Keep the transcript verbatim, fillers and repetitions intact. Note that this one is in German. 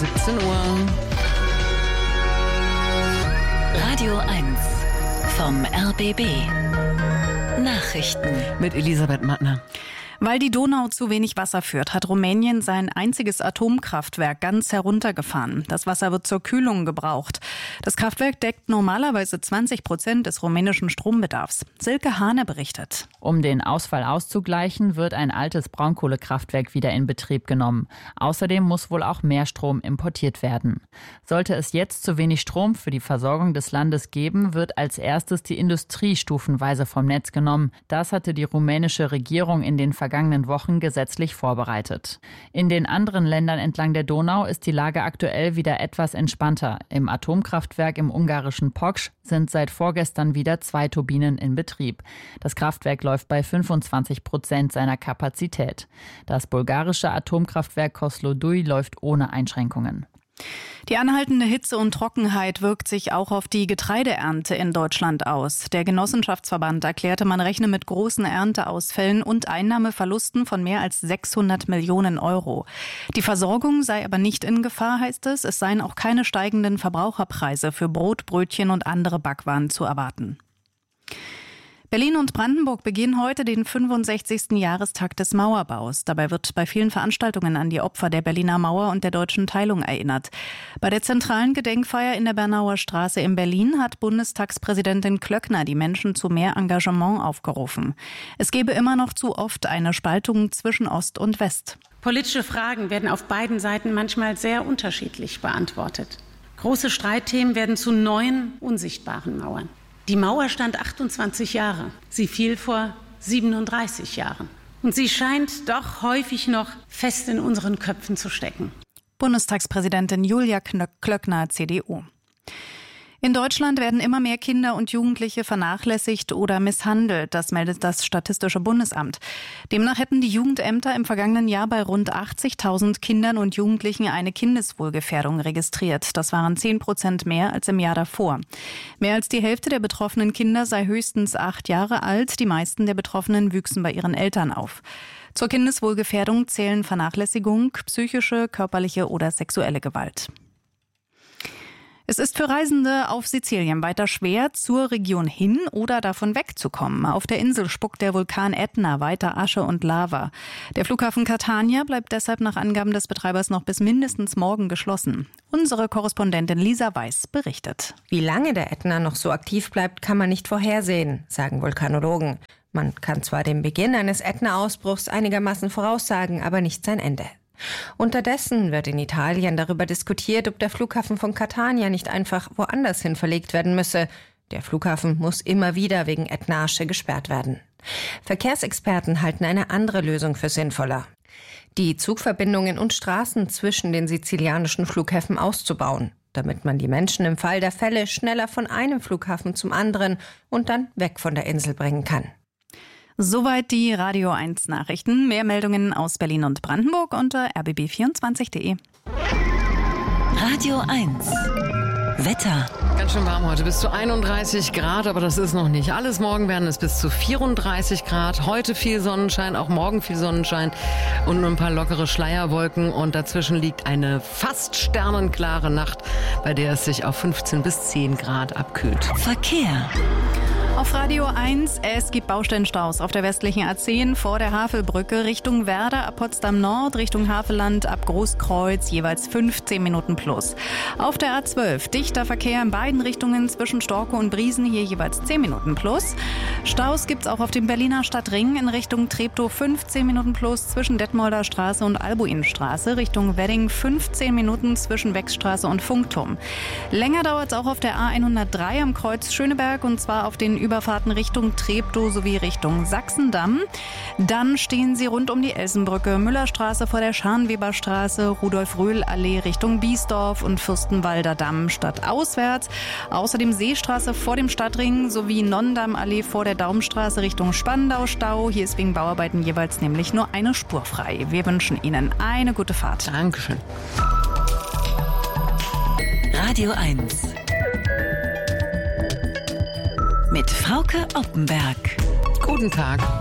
siebzehn Uhr. Radio eins vom R B B. Nachrichten Mit Elisabeth Mattner. Weil die Donau zu wenig Wasser führt, hat Rumänien sein einziges Atomkraftwerk ganz heruntergefahren. Das Wasser wird zur Kühlung gebraucht. Das Kraftwerk deckt normalerweise zwanzig Prozent des rumänischen Strombedarfs. Silke Hane berichtet. Um den Ausfall auszugleichen, wird ein altes Braunkohlekraftwerk wieder in Betrieb genommen. Außerdem muss wohl auch mehr Strom importiert werden. Sollte es jetzt zu wenig Strom für die Versorgung des Landes geben, wird als erstes die Industrie stufenweise vom Netz genommen. Das hatte die rumänische Regierung in den vergangenen vergangenen Wochen gesetzlich vorbereitet. In den anderen Ländern entlang der Donau ist die Lage aktuell wieder etwas entspannter. Im Atomkraftwerk im ungarischen Poksch sind seit vorgestern wieder zwei Turbinen in Betrieb. Das Kraftwerk läuft bei fünfundzwanzig Prozent seiner Kapazität. Das bulgarische Atomkraftwerk Kozloduy läuft ohne Einschränkungen. Die anhaltende Hitze und Trockenheit wirkt sich auch auf die Getreideernte in Deutschland aus. Der Genossenschaftsverband erklärte, man rechne mit großen Ernteausfällen und Einnahmeverlusten von mehr als sechshundert Millionen Euro. Die Versorgung sei aber nicht in Gefahr, heißt es. Es seien auch keine steigenden Verbraucherpreise für Brot, Brötchen und andere Backwaren zu erwarten. Berlin und Brandenburg begehen heute den fünfundsechzigsten Jahrestag des Mauerbaus. Dabei wird bei vielen Veranstaltungen an die Opfer der Berliner Mauer und der deutschen Teilung erinnert. Bei der zentralen Gedenkfeier in der Bernauer Straße in Berlin hat Bundestagspräsidentin Klöckner die Menschen zu mehr Engagement aufgerufen. Es gebe immer noch zu oft eine Spaltung zwischen Ost und West. Politische Fragen werden auf beiden Seiten manchmal sehr unterschiedlich beantwortet. Große Streitthemen werden zu neuen, unsichtbaren Mauern. Die Mauer stand achtundzwanzig Jahre. Sie fiel vor siebenunddreißig Jahren. Und sie scheint doch häufig noch fest in unseren Köpfen zu stecken. Bundestagspräsidentin Julia Klöckner, C D U. In Deutschland werden immer mehr Kinder und Jugendliche vernachlässigt oder misshandelt. Das meldet das Statistische Bundesamt. Demnach hätten die Jugendämter im vergangenen Jahr bei rund achtzigtausend Kindern und Jugendlichen eine Kindeswohlgefährdung registriert. Das waren zehn Prozent mehr als im Jahr davor. Mehr als die Hälfte der betroffenen Kinder sei höchstens acht Jahre alt. Die meisten der Betroffenen wüchsen bei ihren Eltern auf. Zur Kindeswohlgefährdung zählen Vernachlässigung, psychische, körperliche oder sexuelle Gewalt. Es ist für Reisende auf Sizilien weiter schwer, zur Region hin oder davon wegzukommen. Auf der Insel spuckt der Vulkan Ätna weiter Asche und Lava. Der Flughafen Catania bleibt deshalb nach Angaben des Betreibers noch bis mindestens morgen geschlossen. Unsere Korrespondentin Lisa Weiß berichtet. Wie lange der Ätna noch so aktiv bleibt, kann man nicht vorhersehen, sagen Vulkanologen. Man kann zwar den Beginn eines Ätna-Ausbruchs einigermaßen voraussagen, aber nicht sein Ende. Unterdessen wird in Italien darüber diskutiert, ob der Flughafen von Catania nicht einfach woanders hin verlegt werden müsse. Der Flughafen muss immer wieder wegen Ätna-Asche gesperrt werden. Verkehrsexperten halten eine andere Lösung für sinnvoller: die Zugverbindungen und Straßen zwischen den sizilianischen Flughäfen auszubauen, damit man die Menschen im Fall der Fälle schneller von einem Flughafen zum anderen und dann weg von der Insel bringen kann. Soweit die Radio eins Nachrichten. Mehr Meldungen aus Berlin und Brandenburg unter r b b vierundzwanzig punkt de. Radio eins Wetter. Ganz schön warm heute, bis zu einunddreißig Grad, aber das ist noch nicht alles. Morgen werden es bis zu vierunddreißig Grad. Heute viel Sonnenschein, auch morgen viel Sonnenschein und nur ein paar lockere Schleierwolken. Und dazwischen liegt eine fast sternenklare Nacht, bei der es sich auf fünfzehn bis zehn Grad abkühlt. Verkehr. Auf Radio eins, es gibt Baustellenstaus auf der westlichen A zehn vor der Havelbrücke Richtung Werder ab Potsdam Nord, Richtung Havelland ab Großkreuz jeweils fünfzehn Minuten plus. Auf der A zwölf dichter Verkehr in beiden Richtungen zwischen Storkow und Briesen, hier jeweils zehn Minuten plus. Staus gibt's auch auf dem Berliner Stadtring in Richtung Treptow fünfzehn Minuten plus zwischen Detmolder Straße und Albuinstraße, Richtung Wedding fünfzehn Minuten zwischen Wechstraße und Funkturm. Länger dauert es auch auf der A hundertdrei am Kreuz Schöneberg und zwar auf den Überfahrten Richtung Treptow sowie Richtung Sachsendamm. Dann stehen sie rund um die Elsenbrücke, Müllerstraße vor der Scharnweberstraße, Rudolf-Röhl-Allee Richtung Biesdorf und Fürstenwalder Damm stadtauswärts. Außerdem Seestraße vor dem Stadtring sowie Nonndamm-Allee vor der Daumstraße Richtung Spandau-Stau. Hier ist wegen Bauarbeiten jeweils nämlich nur eine Spur frei. Wir wünschen Ihnen eine gute Fahrt. Dankeschön. Radio eins mit Frauke Oppenberg. Guten Tag.